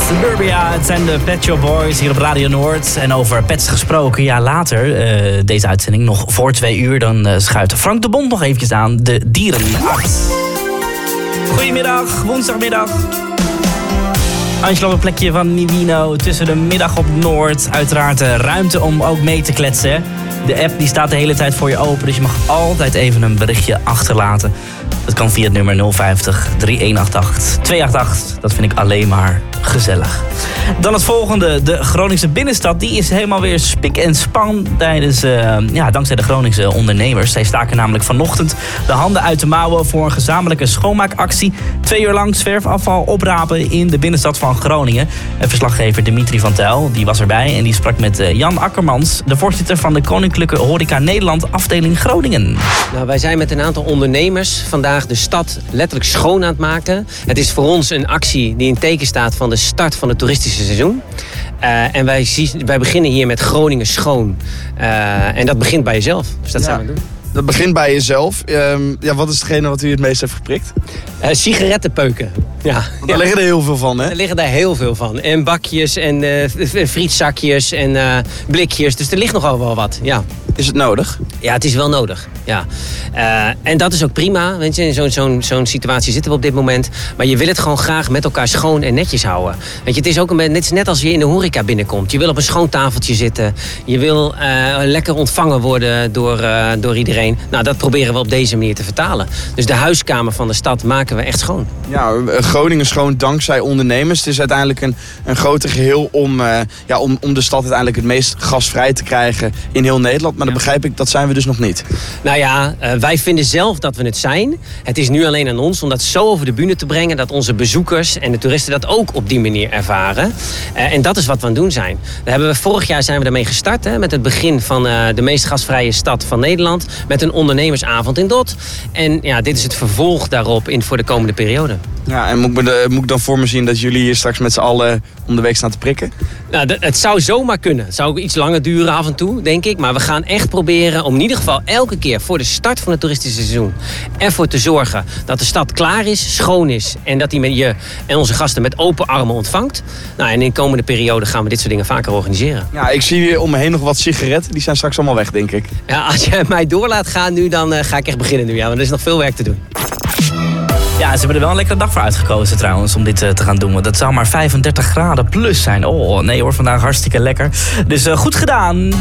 Suburbia, het zijn de Pet Shop Boys hier op Radio Noord. En over pets gesproken, ja later, deze uitzending, nog voor 2 uur... dan schuift Frank de Bond nog eventjes aan, de dierenarts. Goedemiddag, woensdagmiddag. Angelo op een plekje van Nivino, tussen de middag op Noord. Uiteraard ruimte om ook mee te kletsen. De app die staat de hele tijd voor je open, dus je mag altijd even een berichtje achterlaten. Dat kan via het nummer 050 3188 288. Dat vind ik alleen maar gezellig. Dan het volgende. De Groningse binnenstad die is helemaal weer spik en span dankzij de Groningse ondernemers. Zij staken namelijk vanochtend de handen uit de mouwen voor een gezamenlijke schoonmaakactie. 2 uur lang zwerfafval oprapen in de binnenstad van Groningen. Verslaggever Dimitri van Tuyl die was erbij en die sprak met Jan Akkermans, de voorzitter van de Koninklijke Horeca Nederland afdeling Groningen. Nou, wij zijn met een aantal ondernemers vandaag de stad letterlijk schoon aan het maken. Het is voor ons een actie die in teken staat van de start van het toeristische seizoen. En wij beginnen hier met Groningen schoon. En dat begint bij jezelf. Dus dat zijn we doen. Dat begint bij jezelf. Wat is hetgene wat u het meest heeft geprikt? Sigarettenpeuken. Ja. Daar liggen er heel veel van, hè? Er liggen daar heel veel van. En bakjes en frietzakjes en blikjes. Dus er ligt nogal wel wat, ja. Is het nodig? Ja, het is wel nodig. Ja. En dat is ook prima. Weet je, in zo'n situatie zitten we op dit moment. Maar je wil het gewoon graag met elkaar schoon en netjes houden. Weet je, het is ook net als je in de horeca binnenkomt. Je wil op een schoon tafeltje zitten. Je wil lekker ontvangen worden door iedereen. Nou, dat proberen we op deze manier te vertalen. Dus de huiskamer van de stad maken we echt schoon. Ja, Groningen schoon dankzij ondernemers. Het is uiteindelijk een groter geheel om de stad uiteindelijk het meest gasvrij te krijgen in heel Nederland. Maar dan begrijp ik, dat zijn we dus nog niet. Nou ja, wij vinden zelf dat we het zijn. Het is nu alleen aan ons om dat zo over de bühne te brengen dat onze bezoekers en de toeristen dat ook op die manier ervaren. En dat is wat we aan het doen zijn. Vorig jaar zijn we daarmee gestart, met het begin van de meest gasvrije stad van Nederland. Met een ondernemersavond in Dot. En ja, dit is het vervolg daarop voor de komende periode. Ja, en moet ik dan voor me zien dat jullie hier straks met z'n allen om de week staan te prikken? Nou, het zou zomaar kunnen. Het zou ook iets langer duren af en toe, denk ik. Maar we gaan echt proberen om in ieder geval elke keer voor de start van het toeristische seizoen ervoor te zorgen dat de stad klaar is, schoon is en dat die je en onze gasten met open armen ontvangt. Nou, en in de komende periode gaan we dit soort dingen vaker organiseren. Ja, ik zie hier om me heen nog wat sigaretten. Die zijn straks allemaal weg, denk ik. Ja, als je mij door laat gaan nu, dan ga ik echt beginnen nu. Ja, want er is nog veel werk te doen. Ja, ze hebben er wel een lekkere dag voor uitgekozen trouwens om dit te gaan doen. Want dat zou maar 35 graden plus zijn. Oh nee hoor, vandaag hartstikke lekker. Dus goed gedaan.